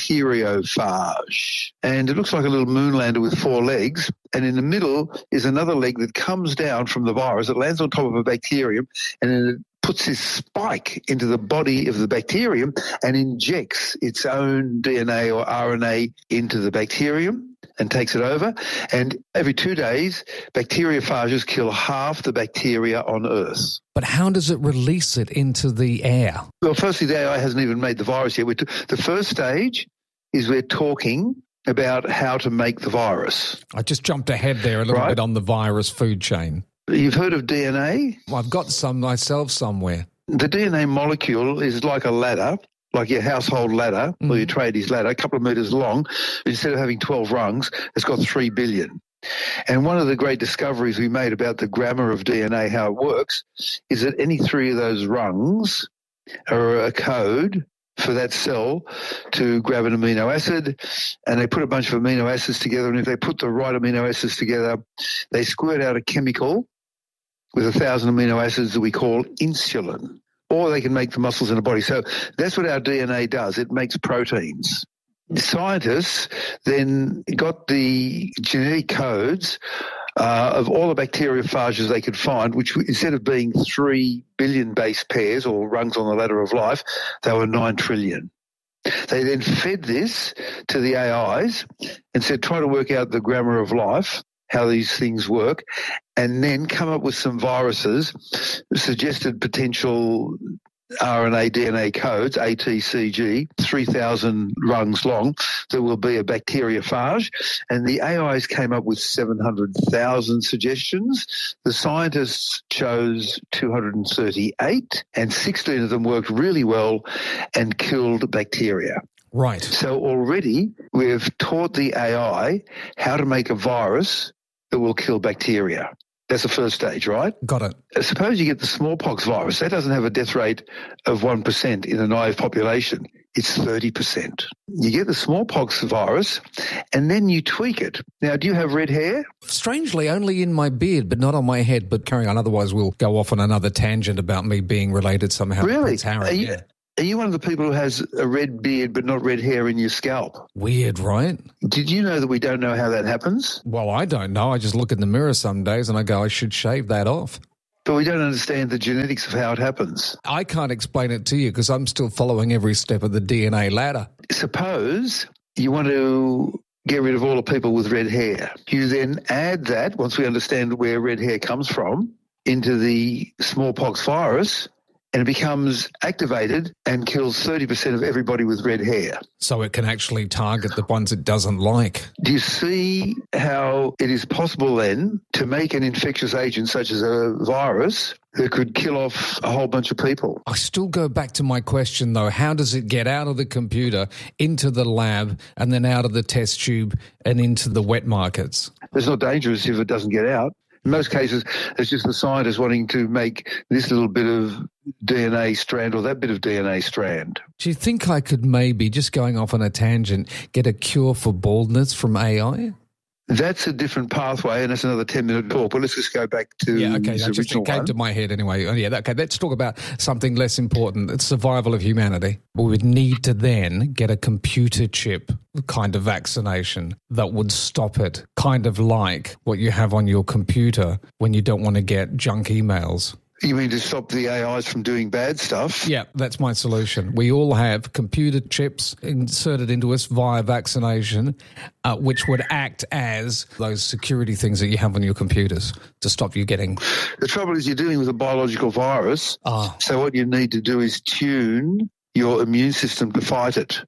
bacteriophage. And it looks like a little moonlander with four legs, and in the middle is another leg that comes down from the virus. It lands on top of a bacterium, and then it puts this spike into the body of the bacterium and injects its own D N A or R N A into the bacterium and takes it over. And every two days, bacteriophages kill half the bacteria on Earth. But how does it release it into the air? Well, firstly, the A I hasn't even made the virus yet. We're t- the first stage is we're talking about how to make the virus. I just jumped ahead there a little Right. bit on the virus food chain. You've heard of D N A? Well, I've got some myself somewhere. The D N A molecule is like a ladder, like your household ladder or your tradies ladder, a couple of metres long. Instead of having twelve rungs, it's got three billion. And one of the great discoveries we made about the grammar of D N A, how it works, is that any three of those rungs are a code for that cell to grab an amino acid, and they put a bunch of amino acids together, and if they put the right amino acids together, they squirt out a chemical with a thousand amino acids that we call insulin, or they can make the muscles in the body. So that's what our D N A does. It makes proteins. The scientists then got the genetic codes uh, of all the bacteriophages they could find, which instead of being three billion base pairs or rungs on the ladder of life, they were nine trillion. They then fed this to the A Is and said, try to work out the grammar of life, how these things work, and then come up with some viruses, suggested potential R N A, D N A codes, A T C G, three thousand rungs long, that will be a bacteriophage. And the A Is came up with seven hundred thousand suggestions. The scientists chose two hundred thirty-eight, and sixteen of them worked really well and killed bacteria. Right. So already we've taught the A I how to make a virus that will kill bacteria. That's the first stage, right? Got it. Suppose you get the smallpox virus. That doesn't have a death rate of one percent in a naive population. It's thirty percent. You get the smallpox virus and then you tweak it. Now, do you have red hair? Strangely, only in my beard, but not on my head. But carry on. Otherwise, we'll go off on another tangent about me being related somehow to Really? Prince Harry. Are you, yeah. Are you one of the people who has a red beard but not red hair in your scalp? Weird, right? Did you know that we don't know how that happens? Well, I don't know. I just look in the mirror some days and I go, I should shave that off. But we don't understand the genetics of how it happens. I can't explain it to you because I'm still following every step of the D N A ladder. Suppose you want to get rid of all the people with red hair. You then add that, once we understand where red hair comes from, into the smallpox virus, and it becomes activated and kills thirty percent of everybody with red hair. So it can actually target the ones it doesn't like. Do you see how it is possible then to make an infectious agent such as a virus that could kill off a whole bunch of people? I still go back to my question, though. How does it get out of the computer, into the lab, and then out of the test tube and into the wet markets? It's not dangerous if it doesn't get out. In most cases, it's just the scientists wanting to make this little bit of D N A strand or that bit of D N A strand. Do you think I could maybe, just going off on a tangent, get a cure for baldness from A I? That's a different pathway, and that's another ten-minute talk. But let's just go back to yeah, okay, the that just original came one. to my head anyway. Oh, yeah, okay, let's talk about something less important. It's survival of humanity. We would need to then get a computer chip kind of vaccination that would stop it, kind of like what you have on your computer when you don't want to get junk emails. You mean to stop the A Is from doing bad stuff? Yeah, that's my solution. We all have computer chips inserted into us via vaccination, uh, which would act as those security things that you have on your computers to stop you getting... The trouble is you're dealing with a biological virus, oh. so what you need to do is tune your immune system to fight it.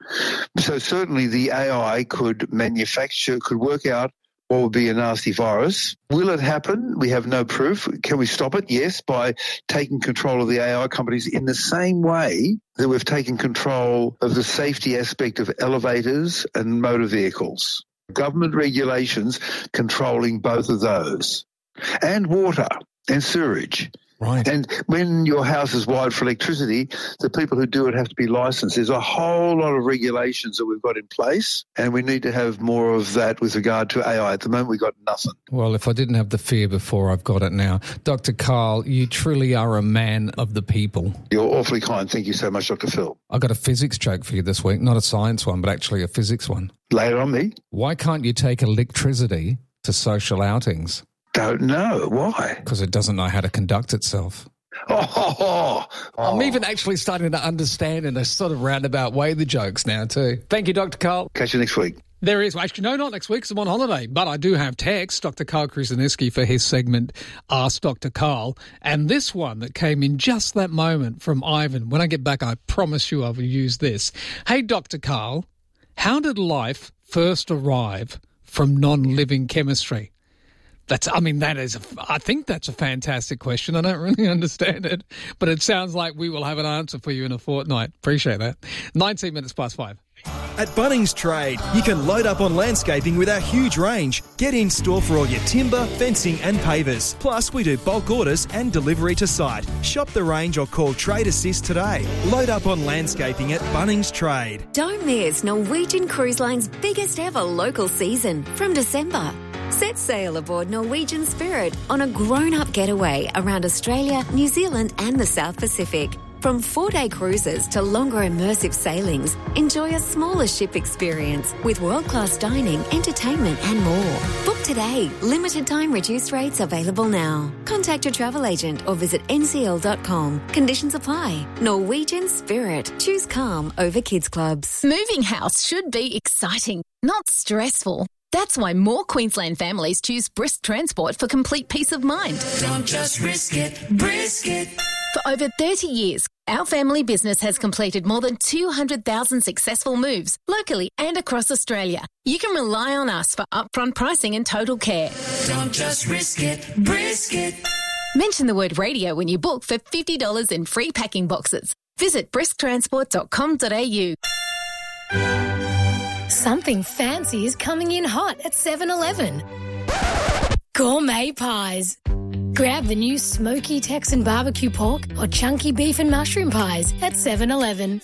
So certainly the A I could manufacture, could work out what would be a nasty virus. Will it happen? We have no proof. Can we stop it? Yes, by taking control of the A I companies in the same way that we've taken control of the safety aspect of elevators and motor vehicles. Government regulations controlling both of those. And water and sewerage. Right. And when your house is wired for electricity, the people who do it have to be licensed. There's a whole lot of regulations that we've got in place, and we need to have more of that with regard to A I. At the moment, we've got nothing. Well, if I didn't have the fear before, I've got it now. Doctor Karl, you truly are a man of the people. You're awfully kind. Thank you so much, Doctor Phil. I've got a physics joke for you this week. Not a science one, but actually a physics one. Lay it on me. Why can't you take electricity to social outings? Don't know. Why? Because it doesn't know how to conduct itself. Oh, oh, oh, oh. I'm even actually starting to understand in a sort of roundabout way the jokes now too. Thank you, Doctor Karl. Catch you next week. There is. Actually, no, not next week because I'm on holiday. But I do have text, Doctor Karl Kruseniewski, for his segment, Ask Doctor Karl. And this one that came in just that moment from Ivan. When I get back, I promise you I will use this. Hey, Doctor Karl, how did life first arrive from non-living chemistry? That's, I mean, that is, a, I think that's a fantastic question. I don't really understand it, but it sounds like we will have an answer for you in a fortnight. Appreciate that. nineteen minutes past five. At Bunnings Trade, you can load up on landscaping with our huge range. Get in store for all your timber, fencing and pavers. Plus, we do bulk orders and delivery to site. Shop the range or call Trade Assist today. Load up on landscaping at Bunnings Trade. Don't miss Norwegian Cruise Line's biggest ever local season from December. Set sail aboard Norwegian Spirit on a grown-up getaway around Australia, New Zealand and the South Pacific. From four-day cruises to longer immersive sailings, enjoy a smaller ship experience with world-class dining, entertainment and more. Book today. Limited time reduced rates available now. Contact your travel agent or visit N C L dot com. Conditions apply. Norwegian Spirit. Choose calm over kids clubs. Moving house should be exciting, not stressful. That's why more Queensland families choose Brisk Transport for complete peace of mind. Don't just risk it, brisk it. For over thirty years, our family business has completed more than two hundred thousand successful moves locally and across Australia. You can rely on us for upfront pricing and total care. Don't just risk it, brisk it. Mention the word radio when you book for fifty dollars in free packing boxes. Visit brisk transport dot com dot a u. Something fancy is coming in hot at seven eleven. Gourmet pies. Grab the new smoky Texan barbecue pork or chunky beef and mushroom pies at seven eleven.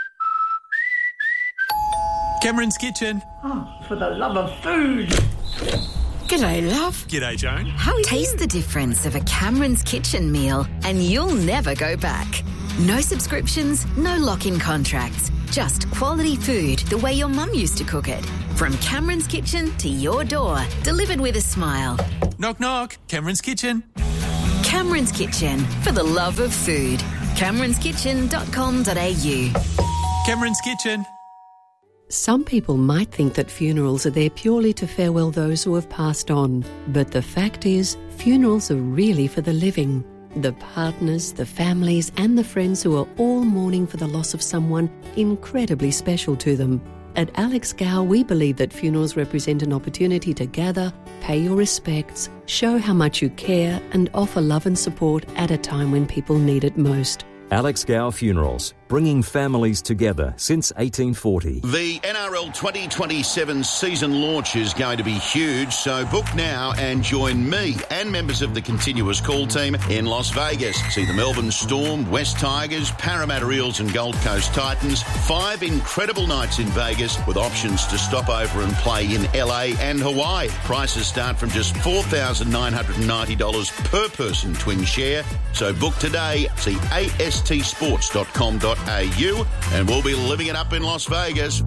Cameron's Kitchen. Oh, for the love of food. G'day, love. G'day, Joan. How are you? Taste the difference of a Cameron's Kitchen meal and you'll never go back. No subscriptions, no lock-in contracts. Just quality food the way your mum used to cook it. From Cameron's Kitchen to your door, delivered with a smile. Knock, knock. Cameron's Kitchen. Cameron's Kitchen, for the love of food. camerons kitchen dot com dot a u. Cameron's Kitchen. Some people might think that funerals are there purely to farewell those who have passed on. But the fact is, funerals are really for the living. The partners, the families and the friends who are all mourning for the loss of someone incredibly special to them. At Alex Gow, we believe that funerals represent an opportunity to gather, pay your respects, show how much you care and offer love and support at a time when people need it most. Alex Gow Funerals, bringing families together since eighteen forty. The N R L twenty twenty-seven season launch is going to be huge, so book now and join me and members of the Continuous Call team in Las Vegas. See the Melbourne Storm, West Tigers, Parramatta Eels and Gold Coast Titans. Five incredible nights in Vegas with options to stop over and play in L A and Hawaii. Prices start from just four thousand nine hundred ninety dollars per person twin share. So book today. See A S T sports dot com dot a u and we'll be living it up in Las Vegas.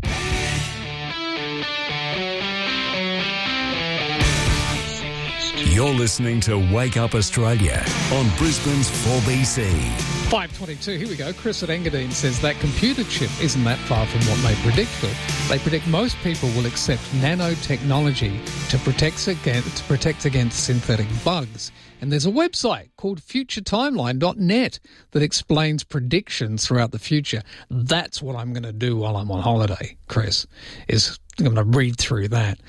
You're listening to Wake Up Australia on Brisbane's four B C. five twenty-two, here we go. Chris at Engadine says that computer chip isn't that far from what they predict, Phil. They predict most people will accept nanotechnology to protect against, to protect against synthetic bugs. And there's a website called future timeline dot net that explains predictions throughout the future. That's what I'm going to do while I'm on holiday, Chris, is I'm going to read through that.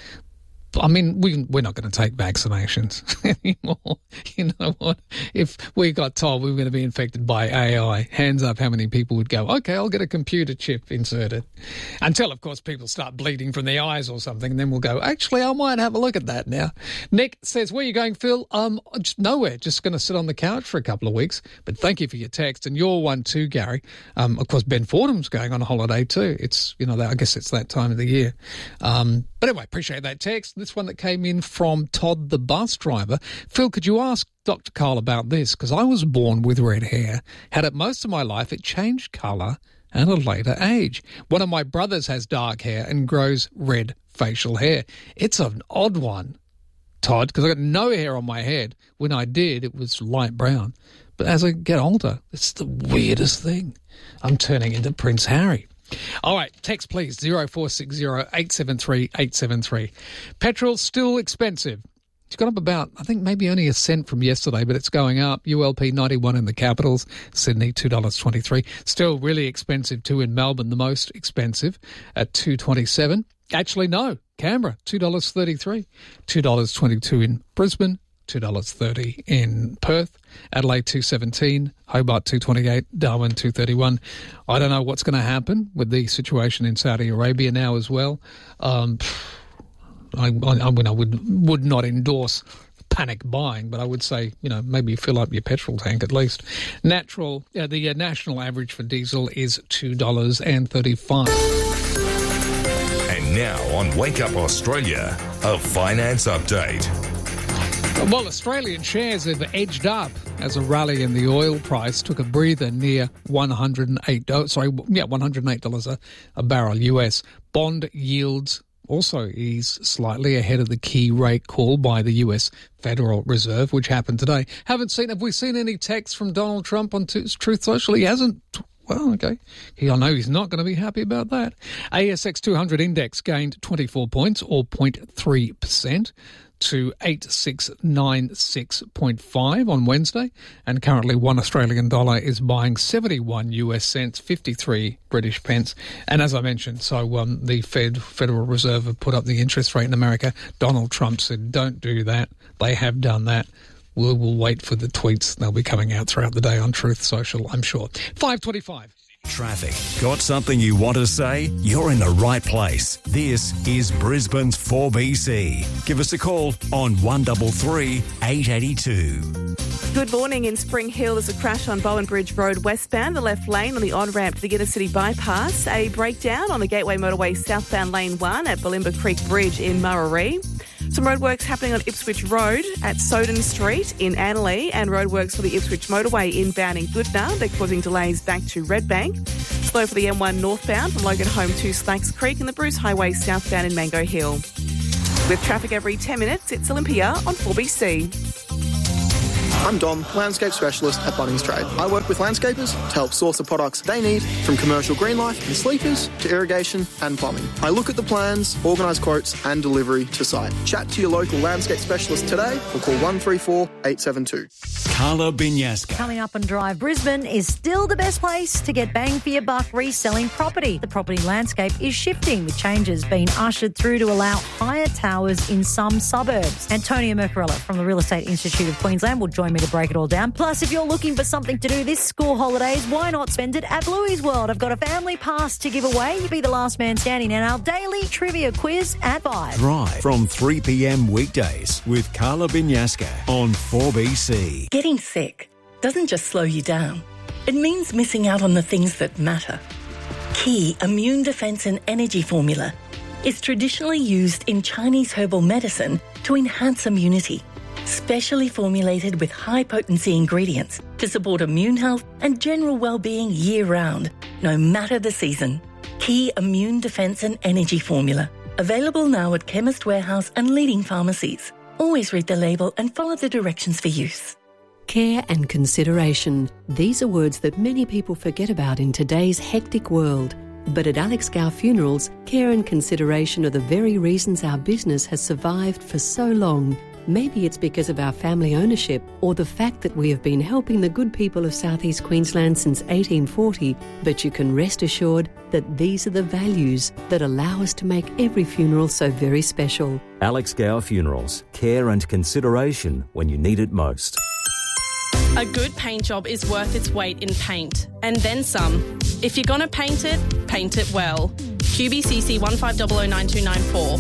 I mean, we, we're not going to take vaccinations anymore. You know what? If we got told we were going to be infected by A I, hands up how many people would go, okay, I'll get a computer chip inserted. Until, of course, people start bleeding from the eyes or something, and then we'll go, actually, I might have a look at that now. Nick says, where are you going, Phil? Um, just nowhere. Just going to sit on the couch for a couple of weeks. But thank you for your text. And your one too, Gary. Um, of course, Ben Fordham's going on a holiday too. It's, you know, I guess it's that time of the year. Um, but anyway, appreciate that text. This one that came in from Todd, the bus driver. Phil, could you ask Doctor Carl about this? Because I was born with red hair, had it most of my life. It changed colour at a later age. One of my brothers has dark hair and grows red facial hair. It's an odd one, Todd, because I got no hair on my head. When I did, it was light brown. But as I get older, it's the weirdest thing. I'm turning into Prince Harry. All right, text please, zero four six zero eight seven three eight seven three. Petrol's still expensive. It's gone up about, I think, maybe only a cent from yesterday, but it's going up. U L P ninety-one in the capitals, Sydney two dollars twenty-three. Still really expensive too in Melbourne, the most expensive at two dollars twenty-seven. Actually, no, Canberra, two dollars thirty-three. two dollars twenty-two in Brisbane, two dollars thirty in Perth, Adelaide two dollars seventeen, Hobart two dollars twenty-eight, Darwin two dollars thirty-one. I don't know what's going to happen with the situation in Saudi Arabia now as well. Um, I, I, mean, I would would not endorse panic buying, but I would say, you know, maybe fill up your petrol tank at least. Natural, uh, the uh, national average for diesel is two dollars thirty-five. And now on Wake Up Australia, a finance update. Well, Australian shares have edged up as a rally in the oil price took a breather near one hundred eight dollars. Sorry, yeah, one hundred eight dollars a, a barrel U S. Bond yields also ease slightly ahead of the key rate call by the U S Federal Reserve, which happened today. Haven't seen, have we seen any text from Donald Trump on Truth Social? He hasn't. Well, okay. He, I know he's not going to be happy about that. A S X two hundred index gained twenty-four points, or zero point three percent. To eight six nine six point five on Wednesday, and currently one Australian dollar is buying seventy-one U S cents, fifty-three British pence. And as I mentioned, so um, the Fed, Federal Reserve have put up the interest rate in America. Donald Trump said, don't do that. They have done that. We'll, we'll wait for the tweets. They'll be coming out throughout the day on Truth Social, I'm sure. five twenty-five. Traffic. Got something you want to say? You're in the right place. This is Brisbane's four B C. Give us a call on one three three, eight eight two. Good morning. In Spring Hill, there's a crash on Bowen Bridge Road westbound, the left lane on the on-ramp to the Inner City Bypass. A breakdown on the Gateway Motorway southbound lane one at Balimba Creek Bridge in Murarrie. Some roadworks happening on Ipswich Road at Soden Street in Annerley, and roadworks for the Ipswich motorway inbound in Goodna. They're causing delays back to Redbank. Slow for the M one northbound from Logan Home to Slacks Creek, and the Bruce Highway southbound in Mango Hill. With traffic every ten minutes, it's Olympia on four B C. I'm Dom, landscape specialist at Bunnings Trade. I work with landscapers to help source the products they need, from commercial green life and sleepers to irrigation and plumbing. I look at the plans, organise quotes and delivery to site. Chat to your local landscape specialist today or call one three four, eight seven two. Carla Binyaska. Coming up on Drive Brisbane is still the best place to get bang for your buck reselling property. The property landscape is shifting, with changes being ushered through to allow higher towers in some suburbs. Antonia Mercarella from the Real Estate Institute of Queensland will join me to break it all down. Plus, if you're looking for something to do this school holidays, why not spend it at Bluey's World? I've got a family pass to give away. You be the last man standing in our daily trivia quiz at five. Drive from three p.m. weekdays with Carla Binyaska on four B C. Getting sick doesn't just slow you down. It means missing out on the things that matter. Key Immune Defense and Energy Formula is traditionally used in Chinese herbal medicine to enhance immunity. Specially formulated with high-potency ingredients to support immune health and general well-being year-round, no matter the season. Key Immune Defense and Energy Formula. Available now at Chemist Warehouse and leading pharmacies. Always read the label and follow the directions for use. Care and consideration. These are words that many people forget about in today's hectic world. But at Alex Gow Funerals, care and consideration are the very reasons our business has survived for so long. Maybe it's because of our family ownership or the fact that we have been helping the good people of South East Queensland since eighteen forty, but you can rest assured that these are the values that allow us to make every funeral so very special. Alex Gow Funerals. Care and consideration when you need it most. A good paint job is worth its weight in paint, and then some. If you're going to paint it, paint it well. Q B C C one five zero zero nine two nine four.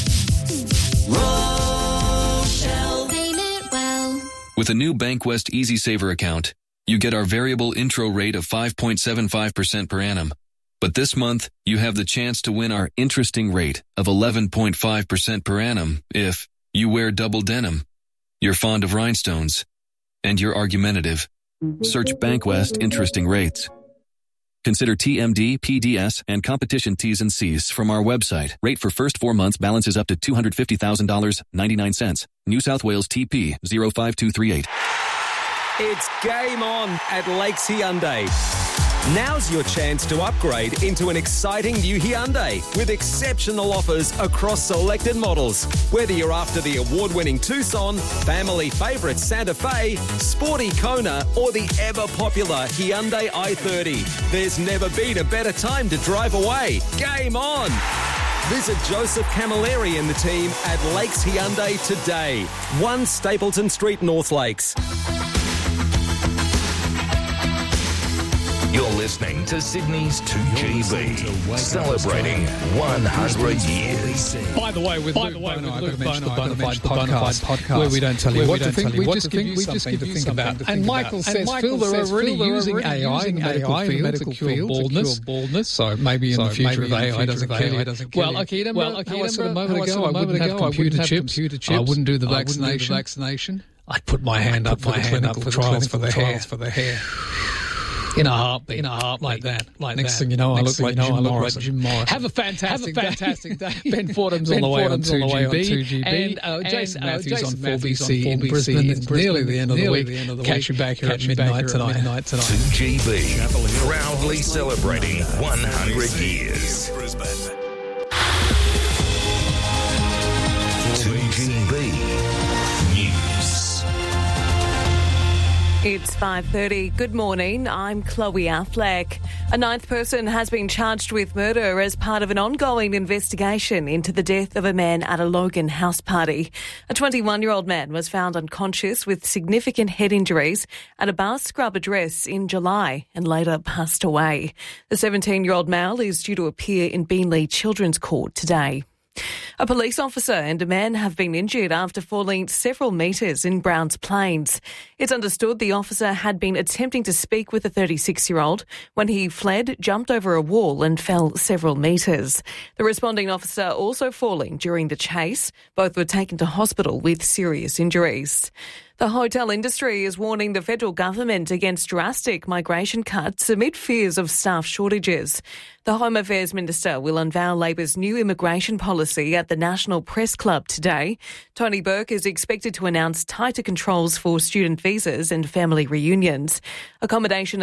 With a new Bankwest Easy Saver account, you get our variable intro rate of five point seven five percent per annum. But this month, you have the chance to win our interesting rate of eleven point five percent per annum if you wear double denim, you're fond of rhinestones, and you're argumentative. Search Bankwest Interesting Rates. Consider T M D, P D S, and competition T's and C's from our website. Rate for first four months balances up to two hundred fifty thousand dollars and ninety-nine cents. New South Wales T P zero five two three eight. It's game on at Lakes Hyundai. Now's your chance to upgrade into an exciting new Hyundai with exceptional offers across selected models. Whether you're after the award-winning Tucson, family favourite Santa Fe, sporty Kona, or the ever-popular Hyundai i thirty, there's never been a better time to drive away. Game on! Visit Joseph Camilleri and the team at Lakes Hyundai today. one Stapleton Street, North Lakes. You're listening to Sydney's two G B, celebrating one hundred years. By the way, with By Luke the way, Bono, with I've Luke got to mention the Bono, I've got to Bonafide mention the podcast, Bonafide podcast, where we don't tell you where what we to don't think. tell We you just what to give think. you We something just give to you think something about. to And think Michael about. says, And Phil, Michael they're says, already Phil, they're using already A I using in A I medical in field medical to cure field to baldness. cure baldness. So maybe in So the future, maybe if in the A I future, doesn't if kill A I you. doesn't kill Well, you. okay, then, Well, well, okay, how I said a then, moment how I ago, said a I wouldn't moment have ago, I computer wouldn't have chips. computer I chips. wouldn't do the I wouldn't do the vaccination. vaccination. I'd put my hand up for the clinical trials for the hair. For the hair. In a heartbeat. In a heartbeat. Like that. Like Next that. thing you know, I Next look thing like you know, Jim I look like Morrison. Jim Morrison. Have a fantastic Have a day. fantastic day. Ben Fordham's Ben on the way on Fordham's on two the way on G two B. G B. And uh, And, Jason uh, Matthews Jason on four B Matthews on C in four B C Brisbane. in It's Brisbane. nearly the end of the Nearly week. the end of the Catch week. you back here at Catch you back midnight here at tonight. midnight tonight. two G B. Proudly celebrating one hundred years. two G B News. It's five thirty. Good morning. I'm Chloe Affleck. A ninth person has been charged with murder as part of an ongoing investigation into the death of a man at a Logan house party. A twenty-one-year-old man was found unconscious with significant head injuries at a bar scrub address in July and later passed away. The seventeen-year-old male is due to appear in Beenleigh Children's Court today. A police officer and a man have been injured after falling several metres in Browns Plains. It's understood the officer had been attempting to speak with a thirty-six-year-old when he fled, jumped over a wall and fell several metres. The responding officer also falling during the chase. Both were taken to hospital with serious injuries. The hotel industry is warning the federal government against drastic migration cuts amid fears of staff shortages. The Home Affairs Minister will unveil Labor's new immigration policy at the National Press Club today. Tony Burke is expected to announce tighter controls for student visas and family reunions. Accommodation